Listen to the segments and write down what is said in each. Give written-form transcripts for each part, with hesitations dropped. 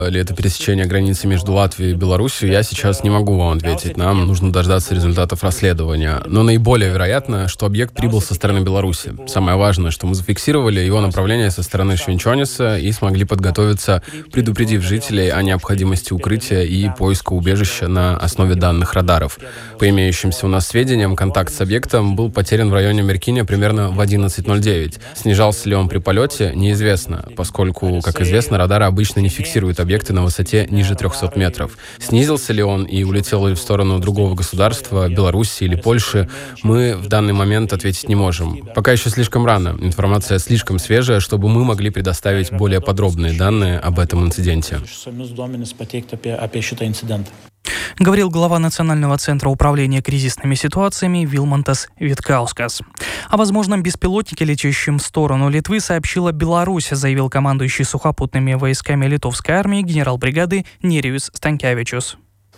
Ли это пересечение границы между Латвией и Беларусью, я сейчас не могу вам ответить. Нам нужно дождаться результатов расследования. Но наиболее вероятно, что объект прибыл со стороны Беларуси. Самое важное, что мы зафиксировали его направление со стороны Швенчониса и смогли подготовиться, предупредив жителей о необходимости укрытия и поиска убежища на основе данных радаров. По имеющимся у нас сведениям, контакт с объектом был потерян в районе Меркиня примерно в 11:09. Снижался ли он при полете, неизвестно, поскольку, как известно, радары обычно не фиксируют объекты на высоте ниже 300 метров. Снизился ли он и улетел ли в сторону другого государства, Беларуси или Польши, мы в данный момент ответить не можем. Пока еще слишком рано, информация слишком свежая, чтобы мы могли предоставить более подробные данные об этом инциденте. Говорил глава Национального центра управления кризисными ситуациями Вилмантас Виткаускас. О возможном беспилотнике, летящем в сторону Литвы, сообщила Беларусь, заявил командующий сухопутными войсками литовской армии генерал бригады Неrijus Stankevičius.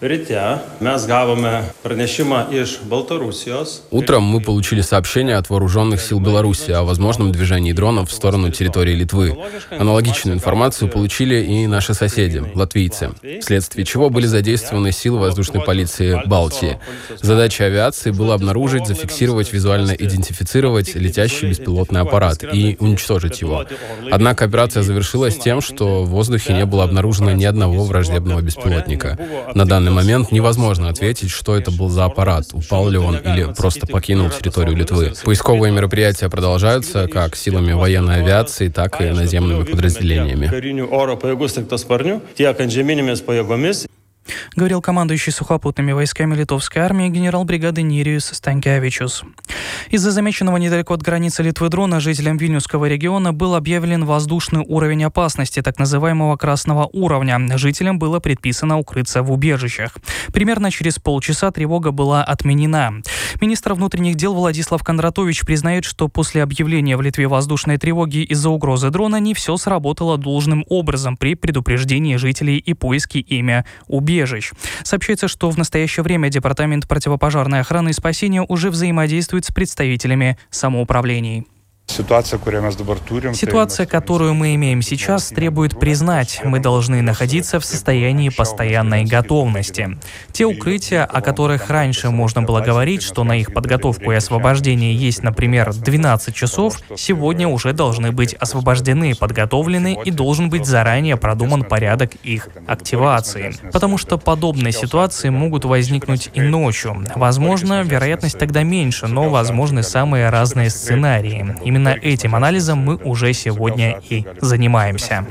Утром мы получили сообщение от вооруженных сил Беларуси о возможном движении дронов в сторону территории Литвы. Аналогичную информацию получили и наши соседи, латвийцы, вследствие чего были задействованы силы воздушной полиции Балтии. Задача авиации была обнаружить, зафиксировать, визуально идентифицировать летящий беспилотный аппарат и уничтожить его. Однако операция завершилась тем, что в воздухе не было обнаружено ни одного враждебного беспилотника. На данный момент невозможно ответить, что это был за аппарат, упал ли он или просто покинул территорию Литвы. Поисковые мероприятия продолжаются как силами военной авиации, так и наземными подразделениями. Говорил командующий сухопутными войсками литовской армии генерал бригады Неrijus Stankevičius. Из-за замеченного недалеко от границы Литвы дрона жителям Вильнюсского региона был объявлен воздушный уровень опасности, так называемого красного уровня. Жителям было предписано укрыться в убежищах. Примерно через полчаса тревога была отменена. Министр внутренних дел Владислав Кондратович признает, что после объявления в Литве воздушной тревоги из-за угрозы дрона не все сработало должным образом при предупреждении жителей и поиске ими убежищ. Сообщается, что в настоящее время Департамент противопожарной охраны и спасения уже взаимодействует с представителями самоуправлений. Ситуация, которую мы имеем сейчас, требует признать, мы должны находиться в состоянии постоянной готовности. Те укрытия, о которых раньше можно было говорить, что на их подготовку и освобождение есть, например, 12 часов, сегодня уже должны быть освобождены, подготовлены и должен быть заранее продуман порядок их активации. Потому что подобные ситуации могут возникнуть и ночью. Возможно, вероятность тогда меньше, но возможны самые разные сценарии. Именно этим анализом мы уже сегодня и занимаемся.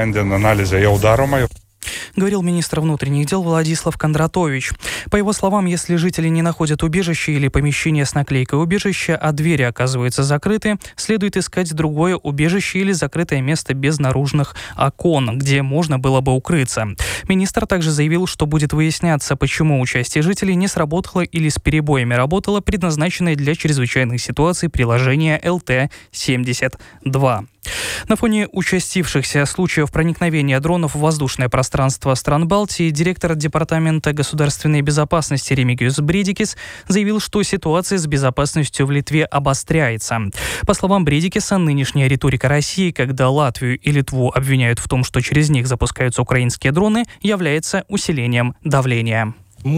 Говорил министр внутренних дел Владислав Кондратович. По его словам, если жители не находят убежище или помещение с наклейкой «убежище», а двери оказываются закрыты, следует искать другое убежище или закрытое место без наружных окон, где можно было бы укрыться. Министр также заявил, что будет выясняться, почему участие жителей не сработало или с перебоями работало предназначенное для чрезвычайных ситуаций приложение ЛТ-72. На фоне участившихся случаев проникновения дронов в воздушное пространство стран Балтии директор Департамента государственной безопасности Ремигиус Бридикис заявил, что ситуация с безопасностью в Литве обостряется. По словам Бридикиса, нынешняя риторика России, когда Латвию и Литву обвиняют в том, что через них запускаются украинские дроны, является усилением давления.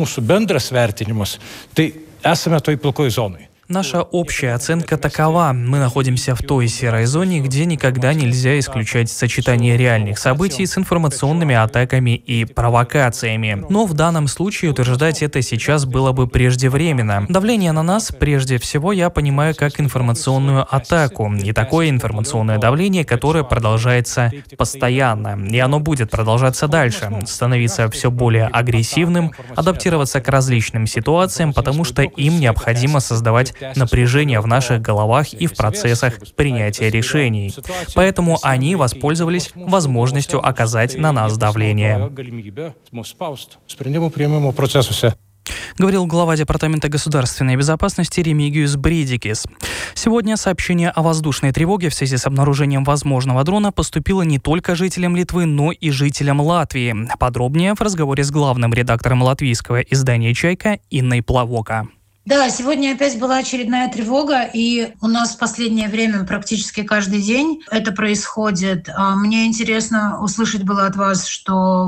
Наша общая оценка такова. Мы находимся в той серой зоне, где никогда нельзя исключать сочетание реальных событий с информационными атаками и провокациями. Но в данном случае утверждать это сейчас было бы преждевременно. Давление на нас, прежде всего, я понимаю как информационную атаку. И такое информационное давление, которое продолжается постоянно. И оно будет продолжаться дальше. Становиться все более агрессивным, адаптироваться к различным ситуациям, потому что им необходимо создавать напряжение в наших головах и в процессах принятия решений. Поэтому они воспользовались возможностью оказать на нас давление. Говорил глава Департамента государственной безопасности Ремигиус Бридикис. Сегодня сообщение о воздушной тревоге в связи с обнаружением возможного дрона поступило не только жителям Литвы, но и жителям Латвии. Подробнее в разговоре с главным редактором латвийского издания «Чайка» Инной Плавока. Да, сегодня опять была очередная тревога, и у нас в последнее время практически каждый день это происходит. Мне интересно услышать было от вас, что